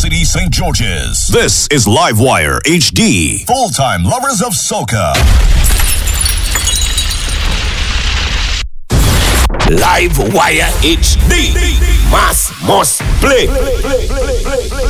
City, St. George's. This is Livewire HD. Full-time lovers of soca. Livewire HD. Mass must play.